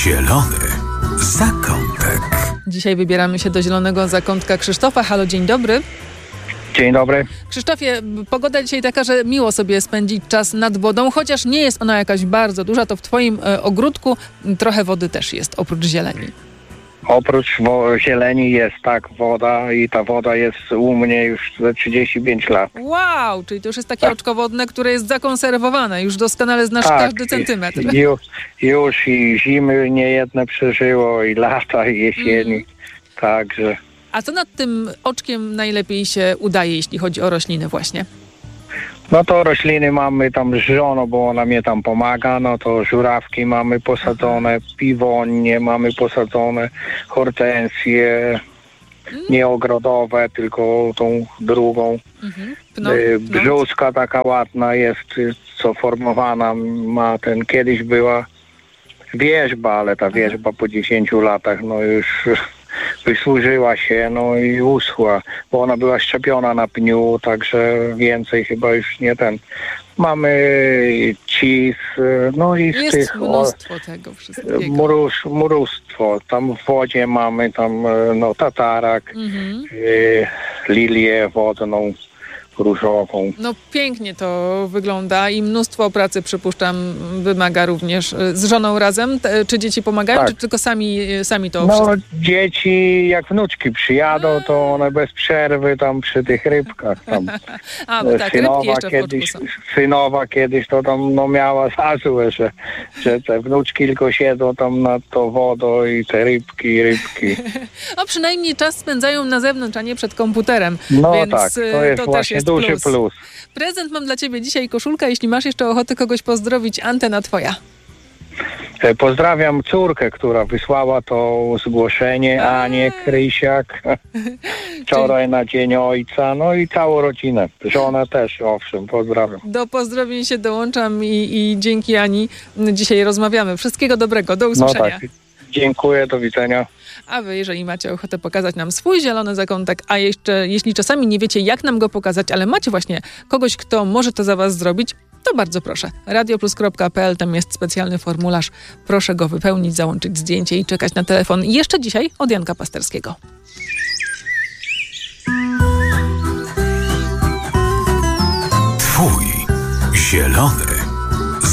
Zielony zakątek. Dzisiaj wybieramy się do Zielonego Zakątka Krzysztofa. Halo, dzień dobry. Dzień dobry. Krzysztofie, pogoda dzisiaj taka, że miło sobie spędzić czas nad wodą, chociaż nie jest ona jakaś bardzo duża, to w twoim ogródku trochę wody też jest, oprócz zieleni. Oprócz zieleni jest woda i ta woda jest u mnie już za 35 lat. Wow, czyli to już jest takie oczko wodne, które jest zakonserwowane, już doskonale znasz każdy centymetr. Już i zimy niejedne przeżyło, i lata, i jesieni, także... A co nad tym oczkiem najlepiej się udaje, jeśli chodzi o rośliny właśnie? No to rośliny mamy tam z żoną, bo ona mnie tam pomaga, no to żurawki mamy posadzone, piwonie mamy posadzone, hortensje, nie ogrodowe, tylko tą drugą. Brzuska taka ładna jest, co formowana ma kiedyś była wierzba, ale ta wierzba po 10 latach, no już wysłużyła się, no i uschła, bo ona była szczepiona na pniu, także więcej chyba już nie Mamy cis, no i jest tych... mnóstwo tego wszystkiego. Mnóstwo. Tam w wodzie mamy tatarak, lilię wodną, różową. No pięknie to wygląda i mnóstwo pracy, przypuszczam, wymaga również. Z żoną razem? Czy dzieci pomagają, czy tylko sami to wszystko? No dzieci, jak wnuczki przyjadą, to one bez przerwy tam przy tych rybkach. Tam. Bo tak, rybki jeszcze w oczku są. Synowa kiedyś to tam miała za złe, że te wnuczki tylko siedzą tam nad tą wodą i te rybki. Przynajmniej czas spędzają na zewnątrz, a nie przed komputerem. No więc tak, to jest właśnie duży plus. Prezent mam dla ciebie dzisiaj, koszulka. Jeśli masz jeszcze ochotę kogoś pozdrowić, antena twoja. Pozdrawiam córkę, która wysłała to zgłoszenie, Anię Krysiak, wczoraj na Dzień Ojca, no i całą rodzinę. Żonę też, owszem, pozdrawiam. Do pozdrowień się dołączam i dzięki Ani dzisiaj rozmawiamy. Wszystkiego dobrego, do usłyszenia. No tak. Dziękuję, do widzenia. A wy, jeżeli macie ochotę pokazać nam swój zielony zakątek, a jeszcze jeśli czasami nie wiecie, jak nam go pokazać, ale macie właśnie kogoś, kto może to za was zrobić, to bardzo proszę. radioplus.pl, tam jest specjalny formularz. Proszę go wypełnić, załączyć zdjęcie i czekać na telefon. Jeszcze dzisiaj od Janka Pasterskiego. Twój zielony